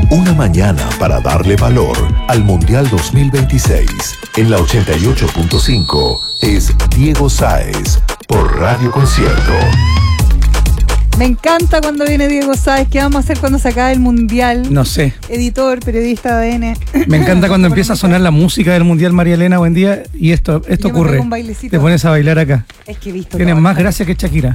Una mañana para darle valor al Mundial 2026. En la 88.5 es Diego Sáez por Radio Concierto. Me encanta cuando viene Diego Sáez. ¿Qué vamos a hacer cuando se acabe el Mundial? No sé. Editor, periodista de ADN. Me encanta cuando empieza a sonar la música del Mundial, María Elena, buen día. Y esto ocurre. Te pones a bailar acá. Es que he visto. Tienes más gracia que Shakira.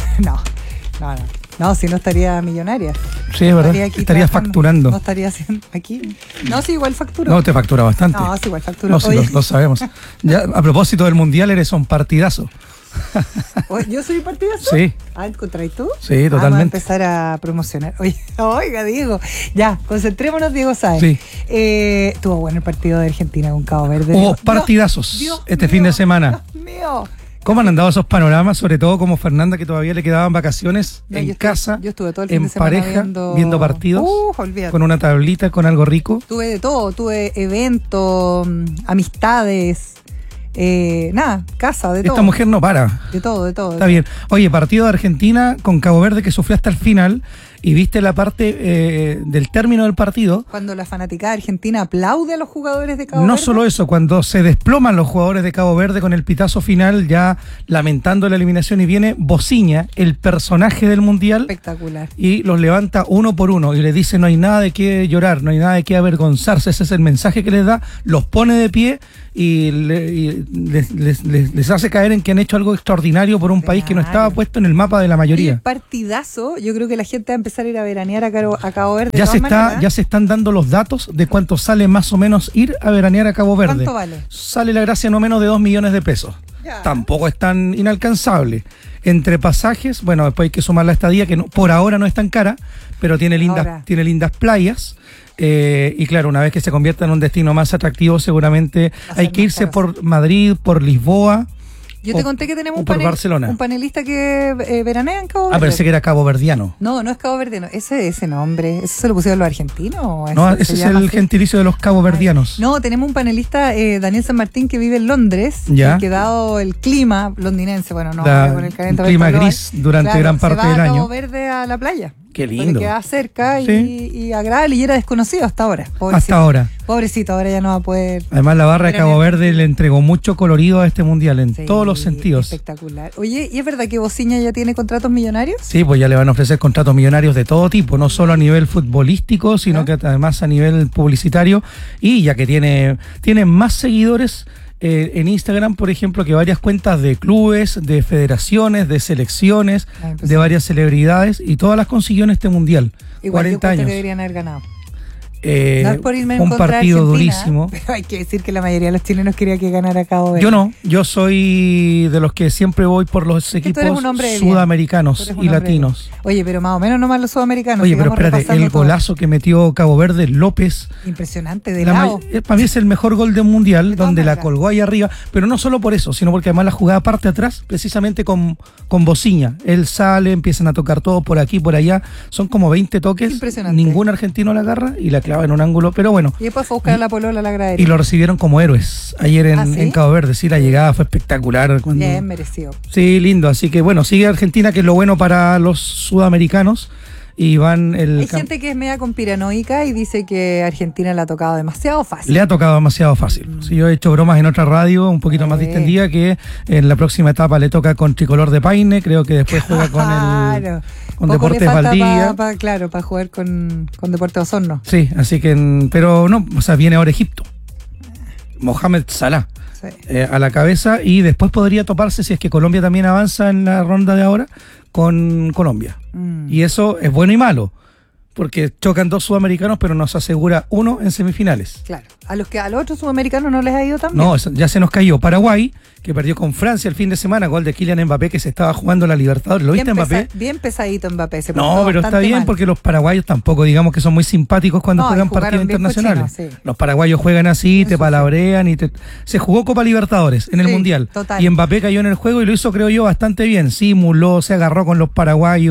No, si no estaría millonaria. Sí, es verdad. Estaría facturando. No estaría haciendo aquí. No, sí, igual facturo. No, te factura bastante. No, sí, igual facturo. No, sí, lo sabemos. Ya, a propósito del Mundial, eres un partidazo. ¿Yo soy partidazo? Sí. ¿Encontráis tú? Sí, totalmente. Vamos a empezar a promocionar. Oiga, Diego. Ya, concentrémonos, Diego Sáez. Sí. Estuvo bueno el partido de Argentina con Cabo Verde. Hubo partidazos fin de semana. Dios mío. ¿Cómo han andado esos panoramas? Sobre todo como Fernanda, que todavía le quedaban vacaciones casa. Yo estuve todo el fin en de semana pareja, viendo partidos. Olvídate. Con una tablita, con algo rico. Tuve de todo. Tuve eventos, amistades. Casa, de todo. Esta mujer no para. De todo. Está bien. Oye, partido de Argentina con Cabo Verde que sufrió hasta el final. Y viste la parte del término del partido. Cuando la fanaticada argentina aplaude a los jugadores de Cabo Verde. No solo eso, cuando se desploman los jugadores de Cabo Verde con el pitazo final, ya lamentando la eliminación, y viene Bociña, el personaje del Mundial. Espectacular. Y los levanta uno por uno y les dice: no hay nada de qué llorar, no hay nada de qué avergonzarse. Ese es el mensaje que les da. Los pone de pie y les hace caer en que han hecho algo extraordinario por un país que no estaba puesto en el mapa de la mayoría. El partidazo, yo creo que la gente va a empezar a ir a veranear a Cabo Verde. Ya se están dando los datos de cuánto sale más o menos ir a veranear a Cabo Verde. ¿Cuánto vale? Sale la gracia no menos de 2 millones de pesos. Ya. Tampoco es tan inalcanzable. Entre pasajes, bueno, después hay que sumar la estadía, que por ahora no es tan cara, pero tiene lindas playas. Y claro, una vez que se convierta en un destino más atractivo, seguramente hay que irse por Madrid, por Lisboa. Yo te conté que tenemos un panelista que veranea en Cabo Verde. Pensé que era caboverdiano. No es caboverdiano. Ese nombre, ¿eso se lo pusieron los argentinos? No, ese es el gentilicio de los caboverdianos. No, tenemos un panelista, Daniel San Martín, que vive en Londres. Ya. Que dado el clima londinense, con el clima gris durante gran parte del año. Se va a Cabo Verde a la playa. Qué lindo. Porque queda cerca y agradable, y era desconocido hasta ahora. Pobrecito, ahora ya no va a poder. Además, la barra de Cabo Verde le entregó mucho colorido a este mundial en todos los sentidos. Espectacular. Oye, ¿y es verdad que Bociña ya tiene contratos millonarios? Sí, pues ya le van a ofrecer contratos millonarios de todo tipo, no solo a nivel futbolístico, sino que además a nivel publicitario, y ya que tiene más seguidores en Instagram, por ejemplo, que varias cuentas de clubes, de federaciones, de selecciones, de varias celebridades, y todas las consiguió en este mundial. Igual 40 años. Que deberían haber ganado. No es por irme en contra de Argentina, durísimo. Pero hay que decir que la mayoría de los chilenos quería que ganara Cabo Verde. Yo no, yo soy de los que siempre voy por los equipos sudamericanos y latinos. Oye, pero más o menos nomás los sudamericanos. Oye, pero espérate, el golazo que metió Cabo Verde, López. Impresionante, de lado. Para mí es el mejor gol de un mundial, donde la colgó ahí arriba, pero no solo por eso, sino porque además la jugada parte atrás, precisamente con Bociña. Él sale, empiezan a tocar todo por aquí, por allá, son como 20 toques. Impresionante. Ningún argentino la agarra y la clava en un ángulo, pero bueno. Y después fue a buscar a la polola a la gradería. Y lo recibieron como héroes ayer en Cabo Verde. Sí, la llegada fue espectacular. Bien merecido. Sí, lindo. Así que bueno, sigue Argentina, que es lo bueno para los sudamericanos. Y van Hay gente que es media conspiranoica y dice que Argentina le ha tocado demasiado fácil. Le ha tocado demasiado fácil. Sí, yo he hecho bromas en otra radio un poquito más distendida, que en la próxima etapa le toca con Tricolor de Paine, creo que después juega con Deportes Valdivia. Para jugar con Deportes Osorno. Sí, así que, pero no, o sea, viene ahora Egipto. Mohamed Salah. A la cabeza, y después podría toparse, si es que Colombia también avanza en la ronda de ahora, con Colombia. Y eso es bueno y malo, porque chocan dos sudamericanos, pero nos asegura uno en semifinales. Claro. A los otros sudamericanos no les ha ido tan bien. No, ya se nos cayó Paraguay, que perdió con Francia el fin de semana, gol de Kylian Mbappé, que se estaba jugando la Libertadores. ¿Lo viste, Mbappé? Bien pesadito Mbappé. No, pero está bien, porque los paraguayos tampoco, digamos que son muy simpáticos cuando juegan partidos internacionales. Cochino, sí. Los paraguayos juegan así, te palabrean se jugó Copa Libertadores en el Mundial. Total. Y Mbappé cayó en el juego y lo hizo, creo yo, bastante bien. Simuló, se agarró con los paraguayos.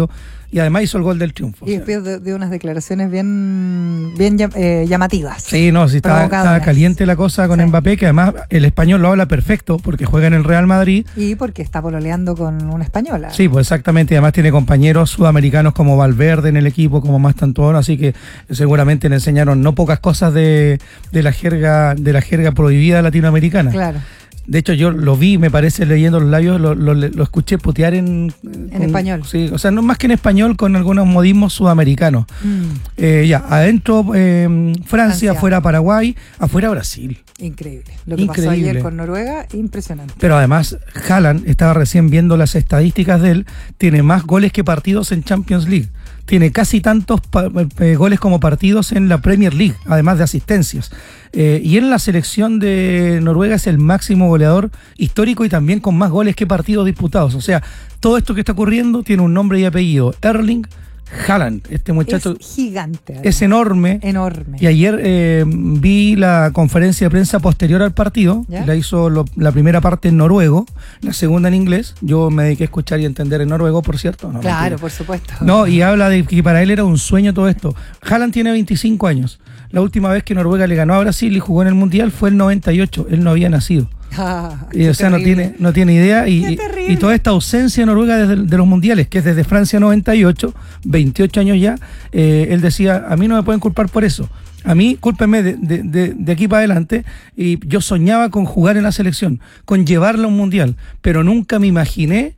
y además hizo el gol del triunfo. Y después de unas declaraciones bien llamativas. Sí, no, sí estaba caliente la cosa con Mbappé, que además el español lo habla perfecto porque juega en el Real Madrid. Y porque está pololeando con una española. Sí, pues exactamente, y además tiene compañeros sudamericanos como Valverde en el equipo, como Mastantuono, así que seguramente le enseñaron no pocas cosas de la jerga prohibida latinoamericana. Claro. De hecho, yo lo vi, me parece, leyendo los labios, lo escuché putear en español. Sí, o sea, no más que en español, con algunos modismos sudamericanos. Ya, adentro Francia, afuera Paraguay, afuera Brasil. Increíble. Lo que pasó ayer con Noruega, impresionante. Pero además, Haaland, estaba recién viendo las estadísticas de él, tiene más goles que partidos en Champions League. Tiene casi tantos goles como partidos en la Premier League, además de asistencias. Y en la selección de Noruega es el máximo goleador histórico y también con más goles que partidos disputados. O sea, todo esto que está ocurriendo tiene un nombre y apellido: Erling Haaland. Este muchacho es gigante. Además. Es enorme. Y ayer vi la conferencia de prensa posterior al partido. ¿Ya? La hizo la primera parte en noruego, la segunda en inglés. Yo me dediqué a escuchar y entender en noruego, por cierto. No, claro, por supuesto. No, y habla de que para él era un sueño todo esto. Haaland tiene 25 años. La última vez que Noruega le ganó a Brasil y jugó en el Mundial fue el 98. Él no había nacido. Y, o sea, no tiene idea, y toda esta ausencia de Noruega de los mundiales, que es desde Francia 98, 28 años ya, él decía: a mí no me pueden culpar por eso, a mí cúlpenme de aquí para adelante, y yo soñaba con jugar en la selección, con llevarla a un mundial, pero nunca me imaginé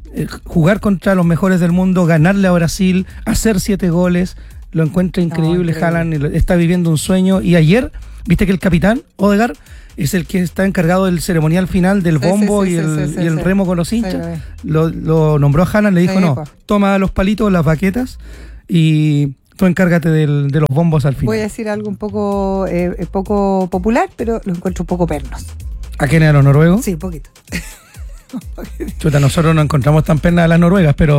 jugar contra los mejores del mundo, ganarle a Brasil, hacer 7 goles. Lo encuentro increíble. Haaland está viviendo un sueño, y ayer, viste que el capitán, Odegaard, es el que está encargado del ceremonial final del bombo y el remo con los hinchas. Lo nombró a Haaland, le dijo: no, toma los palitos, las baquetas, y tú encárgate de los bombos al final. Voy a decir algo un poco popular, pero lo encuentro un poco pernos. ¿A quién, a los noruegos? Sí, un poquito. Chuta, nosotros no encontramos tan pernas a las noruegas, pero...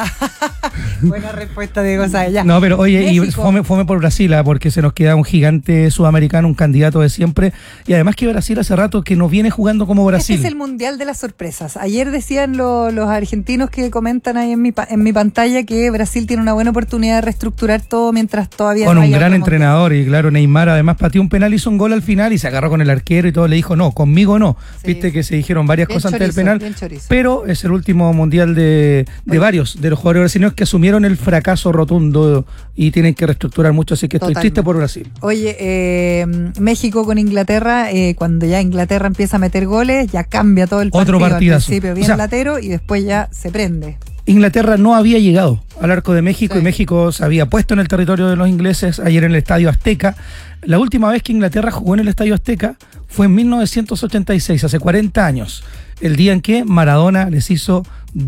Buena respuesta, Diego Sáez. Ya. No, pero oye, México. Y fome por Brasil, porque se nos queda un gigante sudamericano, un candidato de siempre, y además que Brasil hace rato que no viene jugando como Brasil. Este es el mundial de las sorpresas. Ayer decían los argentinos que comentan ahí en mi pantalla que Brasil tiene una buena oportunidad de reestructurar todo mientras todavía con un gran entrenador, y claro, Neymar además pateó un penal, hizo un gol al final y se agarró con el arquero y todo, le dijo: no, conmigo no. Sí, viste que se dijeron varias cosas antes del penal, pero es el último mundial de varios de los jugadores brasileños que asumieron el fracaso rotundo y tienen que reestructurar mucho, así que estoy triste por Brasil. Oye, México con Inglaterra, cuando ya Inglaterra empieza a meter goles, ya cambia todo el partido. Otro partidazo. Al principio bien latero y después ya se prende. Inglaterra no había llegado al arco de México, y México se había puesto en el territorio de los ingleses ayer en el Estadio Azteca. La última vez que Inglaterra jugó en el Estadio Azteca fue en 1986, hace 40 años. El día en que Maradona les hizo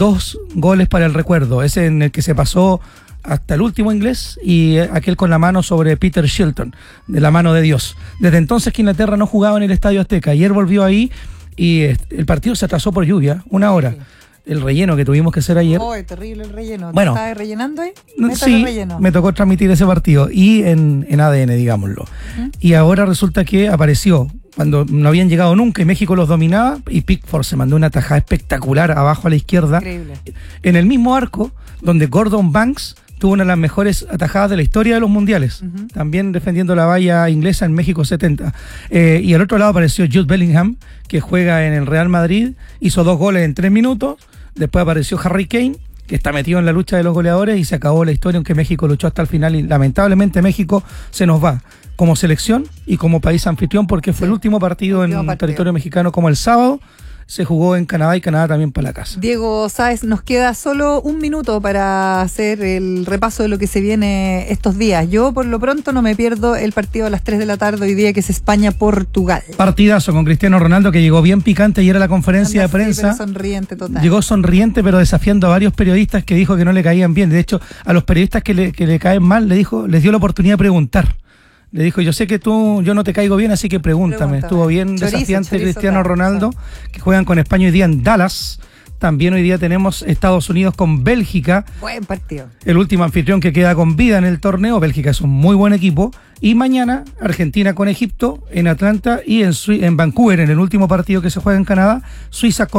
2 goles para el recuerdo, ese en el que se pasó hasta el último inglés, y aquel con la mano sobre Peter Shilton, de la mano de Dios. Desde entonces que Inglaterra no jugaba en el Estadio Azteca. Ayer volvió ahí y el partido se atrasó por lluvia, 1 hora. El relleno que tuvimos que hacer ayer. Terrible el relleno. Bueno, ¿Estás rellenando ahí? Sí, me tocó transmitir ese partido, y en ADN, digámoslo. Y ahora resulta que apareció cuando no habían llegado nunca y México los dominaba, y Pickford se mandó una tajada espectacular abajo a la izquierda. Increíble. En el mismo arco donde Gordon Banks tuvo una de las mejores atajadas de la historia de los mundiales, también defendiendo la valla inglesa en México 70. Y al otro lado apareció Jude Bellingham, que juega en el Real Madrid, hizo 2 goles en 3 minutos. Después apareció Harry Kane, que está metido en la lucha de los goleadores, y se acabó la historia, aunque México luchó hasta el final, y lamentablemente México se nos va como selección y como país anfitrión, porque fue el último partido en territorio mexicano, como el sábado se jugó en Canadá, y Canadá también para la casa. Diego Sáez, nos queda solo 1 minuto para hacer el repaso de lo que se viene estos días. Yo por lo pronto no me pierdo el partido a las 3 de la tarde hoy día, que es España-Portugal. Partidazo con Cristiano Ronaldo, que llegó bien picante ayer a la conferencia de prensa. Pero sonriente total. Llegó sonriente, pero desafiando a varios periodistas que dijo que no le caían bien. De hecho, a los periodistas que le caen mal, les dio la oportunidad de preguntar. Le dijo: yo sé que yo no te caigo bien, así que pregúntame. Estuvo bien desafiante Cristiano Ronaldo, que juegan con España hoy día en Dallas. También hoy día tenemos Estados Unidos con Bélgica. Buen partido. El último anfitrión que queda con vida en el torneo. Bélgica es un muy buen equipo. Y mañana Argentina con Egipto en Atlanta, y en Vancouver, en el último partido que se juega en Canadá, Suiza con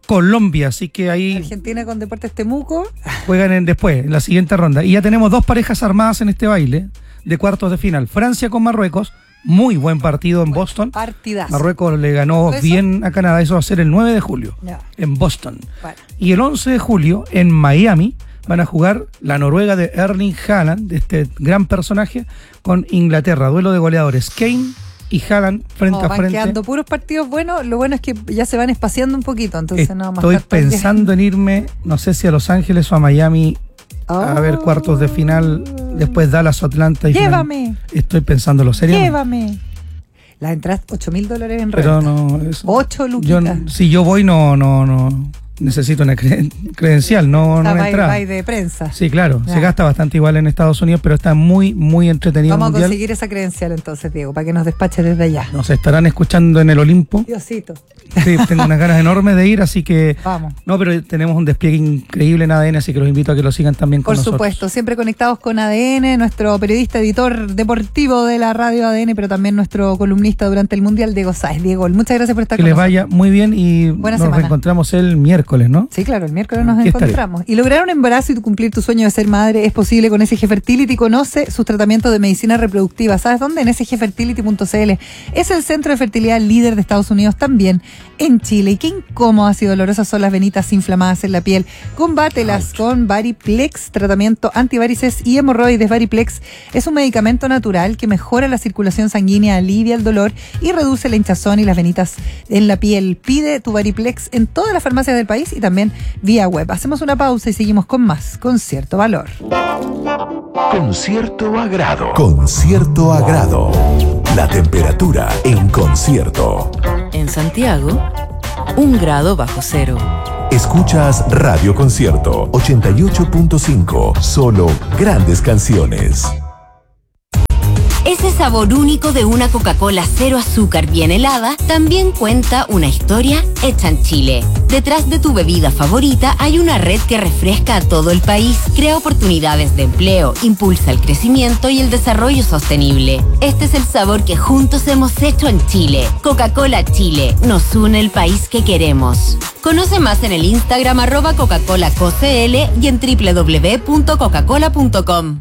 Colombia, así que ahí Argentina con Deportes Temuco juegan después, en la siguiente ronda. Y ya tenemos 2 parejas armadas en este baile de cuartos de final. Francia con Marruecos, muy buen partido en Boston. Partidazo. Marruecos le ganó bien a Canadá, eso va a ser el 9 de julio en Boston. Bueno. Y el 11 de julio en Miami van a jugar la Noruega de Erling Haaland, de este gran personaje, con Inglaterra. Duelo de goleadores, Kane y Haaland frente a frente. Van quedando puros partidos buenos. Lo bueno es que ya se van espaciando un poquito. Entonces Estoy pensando en irme, no sé si a Los Ángeles o a Miami, a ver cuartos de final, después Dallas o Atlanta. Llévame. Estoy pensándolo seriamente. Llévame. Las entradas $8,000 en renta. Pero no, eso, 8 luquitas. Si yo voy, no necesito una credencial, no una entrada. Va de prensa. Sí, claro. Se gasta bastante igual en Estados Unidos, pero está muy, muy entretenido. Vamos a conseguir esa credencial entonces, Diego, para que nos despache desde allá. Nos estarán escuchando en el Olimpo. Diosito. Sí, tengo unas ganas enormes de ir, así que... Vamos. No, pero tenemos un despliegue increíble en ADN, así que los invito a que lo sigan también con nosotros. Por supuesto, siempre conectados con ADN, nuestro periodista, editor deportivo de la radio ADN, pero también nuestro columnista durante el Mundial, Diego Sáez. Diego, muchas gracias por estar con nosotros. Que les vaya muy bien y buena nos semana. Reencontramos el miércoles, ¿no? Sí, claro, el miércoles nos encontramos. Y lograr un embarazo y cumplir tu sueño de ser madre es posible con SG Fertility. Conoce sus tratamientos de medicina reproductiva. ¿Sabes dónde? En sgfertility.cl. Es el centro de fertilidad líder de Estados Unidos, también en Chile. Y qué incómodas y dolorosas son las venitas inflamadas en la piel. Combátelas con Variplex, tratamiento antivarices y hemorroides. Variplex es un medicamento natural que mejora la circulación sanguínea, alivia el dolor y reduce la hinchazón y las venitas en la piel. Pide tu Variplex en todas las farmacias del país y también vía web. Hacemos una pausa y seguimos con más, con cierto valor. Con cierto agrado. Con cierto agrado. La temperatura en Concierto. En Santiago, 1 grado bajo cero. Escuchas Radio Concierto 88.5. Solo grandes canciones. Ese sabor único de una Coca-Cola cero azúcar bien helada también cuenta una historia hecha en Chile. Detrás de tu bebida favorita hay una red que refresca a todo el país, crea oportunidades de empleo, impulsa el crecimiento y el desarrollo sostenible. Este es el sabor que juntos hemos hecho en Chile. Coca-Cola Chile, nos une el país que queremos. Conoce más en el Instagram @Coca-ColaCoCL y en www.coca-cola.com.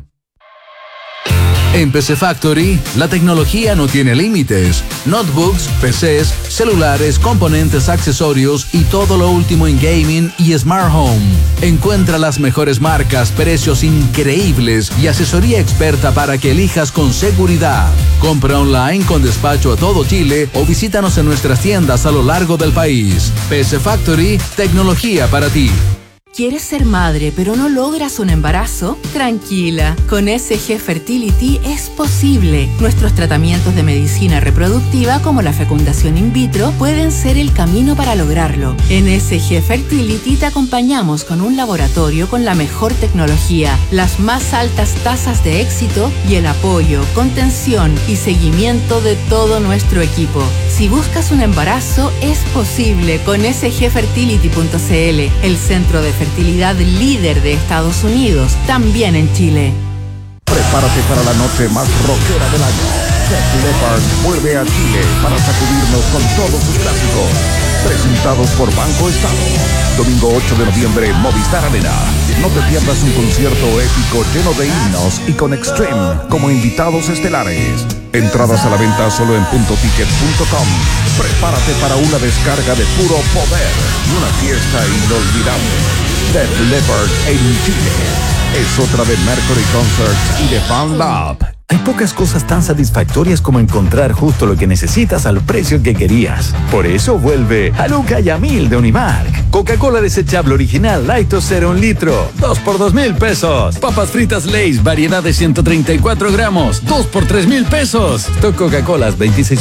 En PC Factory, la tecnología no tiene límites. Notebooks, PCs, celulares, componentes, accesorios y todo lo último en gaming y smart home. Encuentra las mejores marcas, precios increíbles y asesoría experta para que elijas con seguridad. Compra online con despacho a todo Chile o visítanos en nuestras tiendas a lo largo del país. PC Factory, tecnología para ti. ¿Quieres ser madre pero no logras un embarazo? Tranquila, con SG Fertility es posible. Nuestros tratamientos de medicina reproductiva como la fecundación in vitro pueden ser el camino para lograrlo. En SG Fertility te acompañamos con un laboratorio con la mejor tecnología, las más altas tasas de éxito y el apoyo, contención y seguimiento de todo nuestro equipo. Si buscas un embarazo, es posible con sgfertility.cl, el centro de fertilidad líder de Estados Unidos, también en Chile. Prepárate para la noche más rockera del año. Def Leppard vuelve a Chile para sacudirnos con todos sus clásicos. Presentados por Banco Estado. Domingo 8 de noviembre, Movistar Arena. No te pierdas un concierto épico lleno de himnos y con Extreme como invitados estelares. Entradas a la venta solo en puntoticket.com. Prepárate para una descarga de puro poder y una fiesta inolvidable. Def Leppard en Chile. Es otra de Mercury Concerts y de Fan Lab. Hay pocas cosas tan satisfactorias como encontrar justo lo que necesitas al precio que querías. Por eso vuelve Haluca y Amil de Unimark. Coca-Cola desechable original Light o 0 1 litro, 2 por 2,000 pesos. Papas fritas Lay's, variedad de 134 gramos, 2 por 3,000 pesos. Stock Coca-Colas,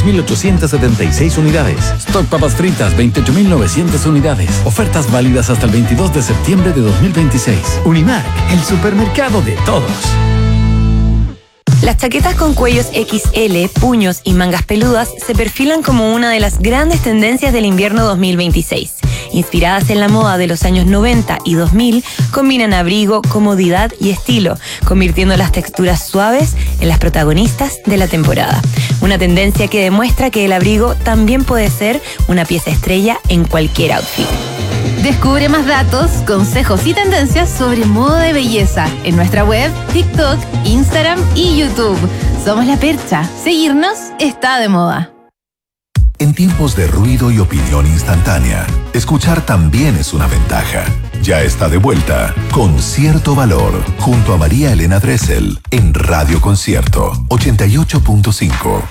26,876 unidades. Stock papas fritas, 28,900 unidades. Ofertas válidas hasta el 22 de septiembre de 2026. Unimark, el supermercado de todos. Las chaquetas con cuellos XL, puños y mangas peludas se perfilan como una de las grandes tendencias del invierno 2026. Inspiradas en la moda de los años 90 y 2000, combinan abrigo, comodidad y estilo, convirtiendo las texturas suaves en las protagonistas de la temporada. Una tendencia que demuestra que el abrigo también puede ser una pieza estrella en cualquier outfit. Descubre más datos, consejos y tendencias sobre moda y belleza en nuestra web, TikTok, Instagram y YouTube. Somos La Percha. Seguirnos está de moda. En tiempos de ruido y opinión instantánea, escuchar también es una ventaja. Ya está de vuelta Con Cierto Valor, junto a María Elena Dressel, en Radio Concierto 88.5.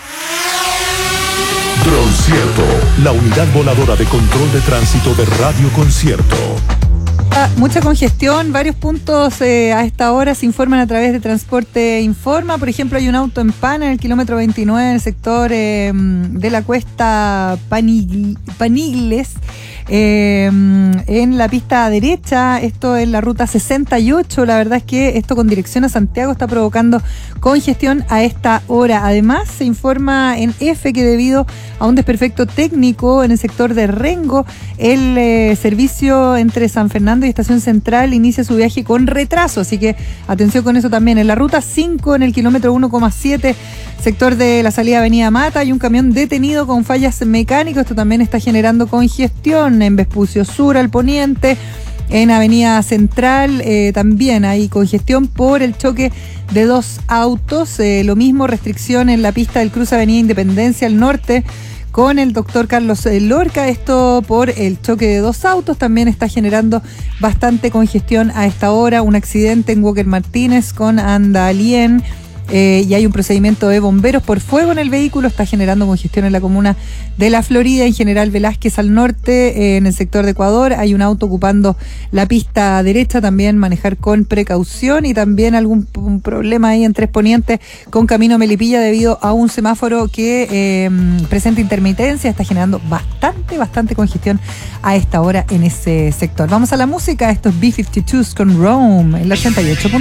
Droncierto, la unidad voladora de control de tránsito de Radio Concierto. Mucha congestión, varios puntos a esta hora se informan a través de Transporte Informa. Por ejemplo, hay un auto en pana en el kilómetro 29 en el sector de la cuesta Panigles, en la pista derecha. Esto es la ruta 68. La verdad es que esto con dirección a Santiago está provocando congestión a esta hora. Además, se informa en F que debido a un desperfecto técnico en el sector de Rengo, el servicio entre San Fernando y Estación Central inicia su viaje con retraso, así que atención con eso también. En la ruta 5, en el kilómetro 1,7, sector de la salida Avenida Mata, hay un camión detenido con fallas mecánicas. Esto también está generando congestión en Vespucio Sur al poniente. En Avenida Central también hay congestión por el choque de dos autos. Lo mismo, restricción en la pista del cruce Avenida Independencia al norte con el doctor Carlos Lorca. Esto por el choque de dos autos. También está generando bastante congestión a esta hora. Un accidente en Walker Martínez con Andalien. Y hay un procedimiento de bomberos por fuego en el vehículo. Está generando congestión en la comuna de La Florida. En General Velázquez al norte, en el sector de Ecuador, hay un auto ocupando la pista derecha. También manejar con precaución. Y también un problema ahí en Tres Ponientes con Camino Melipilla debido a un semáforo que presenta intermitencia. Está generando bastante congestión a esta hora en ese sector. Vamos a la música. Esto es B-52s con Rome en la 88.